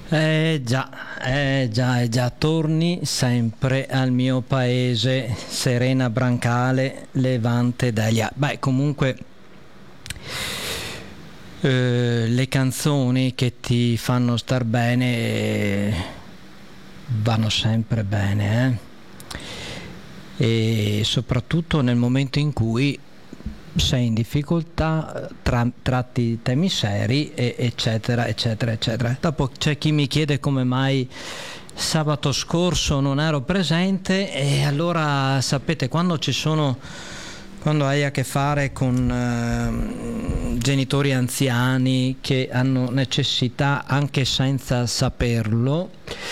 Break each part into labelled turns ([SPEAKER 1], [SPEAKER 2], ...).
[SPEAKER 1] Già, torni sempre al mio paese, Serena Brancale, Levante Delia. Beh, comunque le canzoni che ti fanno star bene vanno sempre bene, e soprattutto nel momento in cui sei in difficoltà, tratti temi seri, eccetera eccetera eccetera. Dopo c'è chi mi chiede come mai sabato scorso non ero presente, e allora sapete, quando hai a che fare con genitori anziani che hanno necessità anche senza saperlo,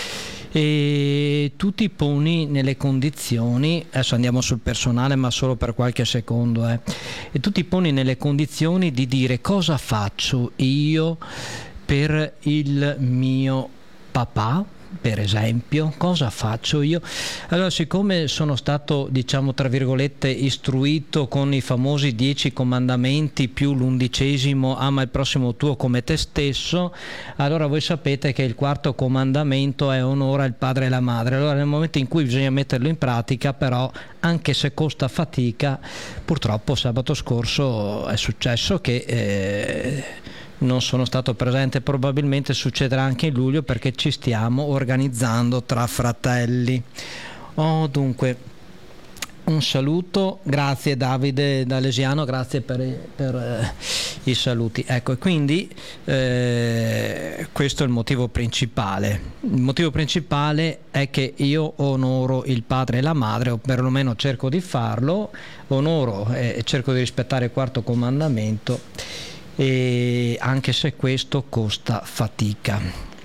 [SPEAKER 1] e tu ti poni nelle condizioni, adesso andiamo sul personale ma solo per qualche secondo, e tu ti poni nelle condizioni di dire: cosa faccio io per il mio papà, per esempio, cosa faccio io? Allora, siccome sono stato, diciamo tra virgolette, istruito con i famosi 10 comandamenti più l'11°, ama il prossimo tuo come te stesso, allora voi sapete che il quarto comandamento è: onora il padre e la madre. Allora, nel momento in cui bisogna metterlo in pratica, però, anche se costa fatica, purtroppo sabato scorso è successo che non sono stato presente. Probabilmente succederà anche in luglio, perché ci stiamo organizzando tra fratelli. Dunque, un saluto, grazie Davide D'Alesiano, grazie per i saluti. Ecco, e quindi questo è il motivo principale. Il motivo principale è che io onoro il padre e la madre, o perlomeno cerco di farlo, onoro e cerco di rispettare il quarto comandamento, e anche se questo costa fatica.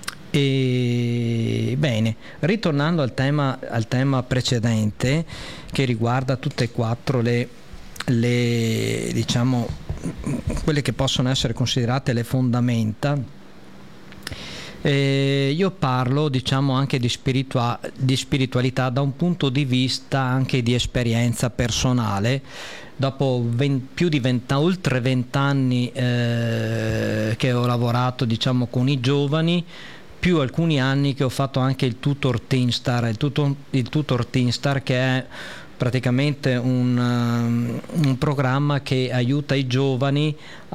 [SPEAKER 1] E bene, ritornando al tema precedente, che riguarda tutte e quattro le diciamo quelle che possono essere considerate le fondamenta, io parlo, diciamo, anche di spiritualità da un punto di vista anche di esperienza personale. Dopo oltre 20 anni che ho lavorato, diciamo, con i giovani, più alcuni anni che ho fatto anche il Tutor Teenstar. Il Tutor Teenstar, che è praticamente un programma che aiuta i giovani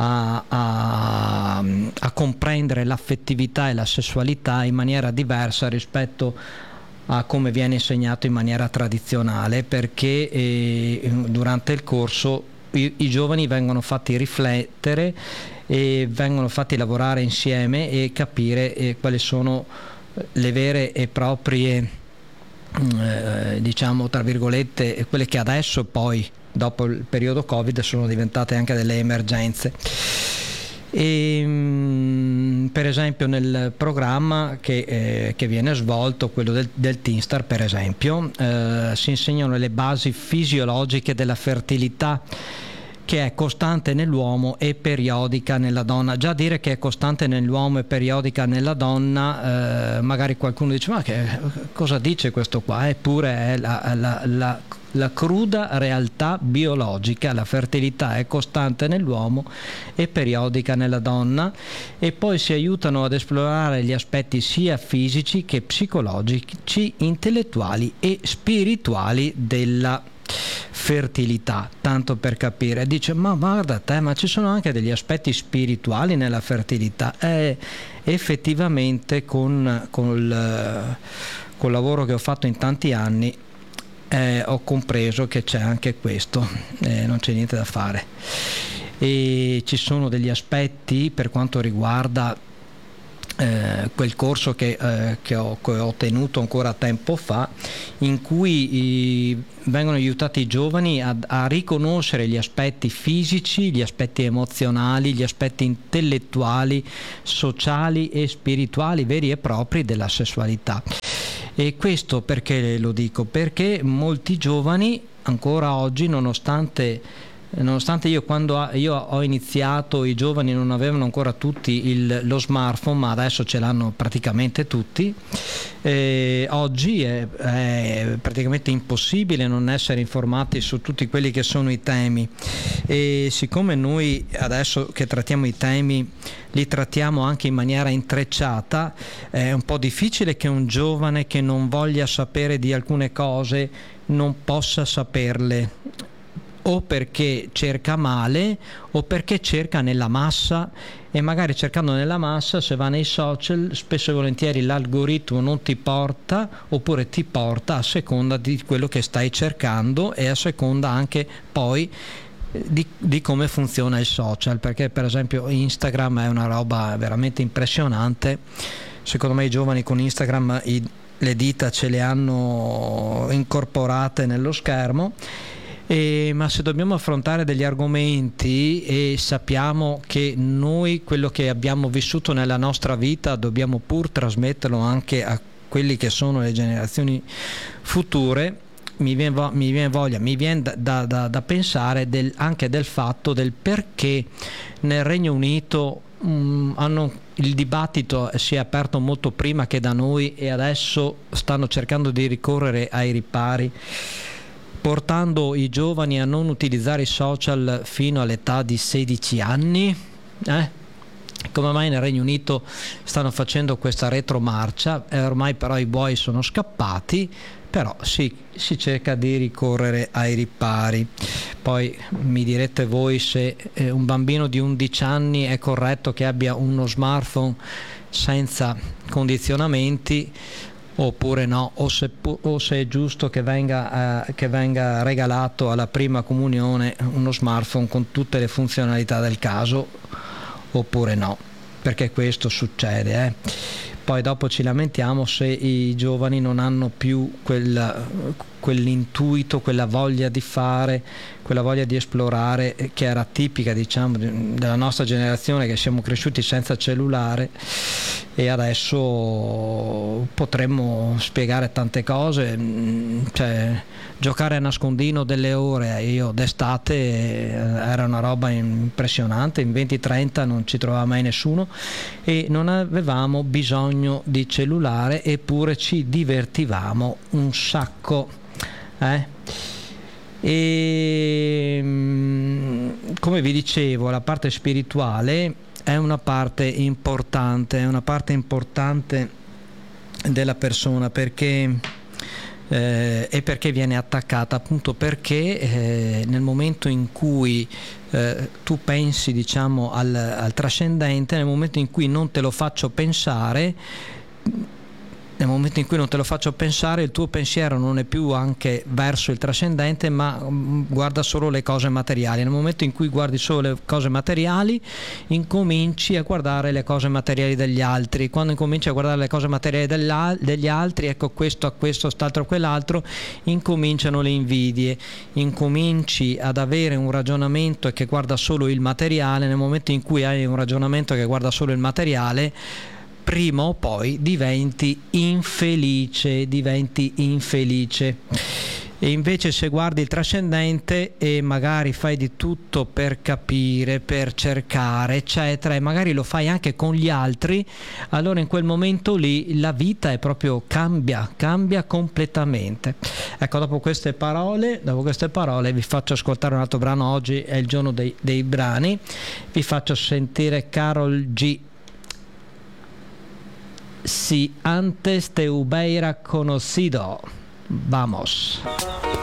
[SPEAKER 1] a comprendere l'affettività e la sessualità in maniera diversa rispetto a come viene insegnato in maniera tradizionale, perché durante il corso i giovani vengono fatti riflettere e vengono fatti lavorare insieme e capire quali sono le vere e proprie, diciamo tra virgolette, quelle che adesso poi dopo il periodo Covid sono diventate anche delle emergenze. E, per esempio, nel programma che viene svolto, quello del Teenstar, per esempio, si insegnano le basi fisiologiche della fertilità, che è costante nell'uomo e periodica nella donna. Già dire che è costante nell'uomo e periodica nella donna, magari qualcuno dice: ma che cosa dice questo qua? Eppure è la cruda realtà biologica. La fertilità è costante nell'uomo e periodica nella donna, e poi si aiutano ad esplorare gli aspetti sia fisici che psicologici, intellettuali e spirituali della fertilità. Tanto per capire, dice: ma guarda te, ma ci sono anche degli aspetti spirituali nella fertilità. Effettivamente con il lavoro che ho fatto in tanti anni, ho compreso che c'è anche questo, non c'è niente da fare. E ci sono degli aspetti, per quanto riguarda quel corso che ho tenuto ancora tempo fa, in cui vengono aiutati i giovani a riconoscere gli aspetti fisici, gli aspetti emozionali, gli aspetti intellettuali, sociali e spirituali veri e propri della sessualità. E questo perché lo dico? Perché molti giovani ancora oggi, nonostante nonostante io quando io ho iniziato i giovani non avevano ancora tutti lo smartphone, ma adesso ce l'hanno praticamente tutti. Oggi è praticamente impossibile non essere informati su tutti quelli che sono i temi, e siccome noi adesso che trattiamo i temi li trattiamo anche in maniera intrecciata, è un po' difficile che un giovane che non voglia sapere di alcune cose non possa saperle, o perché cerca male o perché cerca nella massa, e magari cercando nella massa, se va nei social, spesso e volentieri l'algoritmo non ti porta, oppure ti porta a seconda di quello che stai cercando e a seconda anche poi di come funziona il social, perché per esempio Instagram è una roba veramente impressionante. Secondo me i giovani con Instagram le dita ce le hanno incorporate nello schermo. Ma se dobbiamo affrontare degli argomenti e sappiamo che noi quello che abbiamo vissuto nella nostra vita dobbiamo pur trasmetterlo anche a quelli che sono le generazioni future, mi viene da pensare anche del fatto del perché nel Regno Unito il dibattito si è aperto molto prima che da noi, e adesso stanno cercando di ricorrere ai ripari, portando i giovani a non utilizzare i social fino all'età di 16 anni. Come mai nel Regno Unito stanno facendo questa retromarcia? Ormai però i buoi sono scappati, però si cerca di ricorrere ai ripari. Poi mi direte voi se un bambino di 11 anni è corretto che abbia uno smartphone senza condizionamenti oppure no, o se è giusto che venga regalato alla prima comunione uno smartphone con tutte le funzionalità del caso, oppure no, perché questo succede. Poi dopo ci lamentiamo se i giovani non hanno più quell'intuito, quella voglia di fare, quella voglia di esplorare che era tipica, diciamo, della nostra generazione, che siamo cresciuti senza cellulare, e adesso potremmo spiegare tante cose, cioè giocare a nascondino delle ore, io d'estate era una roba impressionante, in 20-30 non ci trovava mai nessuno e non avevamo bisogno di cellulare, eppure ci divertivamo un sacco. E come vi dicevo, la parte spirituale è una parte importante della persona, perché e perché viene attaccata, appunto perché nel momento in cui tu pensi, diciamo, al trascendente, nel momento in cui non te lo faccio pensare, il tuo pensiero non è più anche verso il trascendente, ma guarda solo le cose materiali. Nel momento in cui guardi solo le cose materiali, incominci a guardare le cose materiali degli altri. Quando incominci a guardare le cose materiali degli altri, ecco, questo a questo, st'altro a quell'altro, incominciano le invidie, incominci ad avere un ragionamento che guarda solo il materiale. Nel momento in cui hai un ragionamento che guarda solo il materiale, prima o poi diventi infelice. E invece se guardi il trascendente e magari fai di tutto per capire, per cercare, eccetera, e magari lo fai anche con gli altri, allora in quel momento lì la vita è proprio cambia completamente. Ecco, dopo queste parole vi faccio ascoltare un altro brano. Oggi è il giorno dei brani, vi faccio sentire Karol G. Si antes te hubiera conocido. Vamos.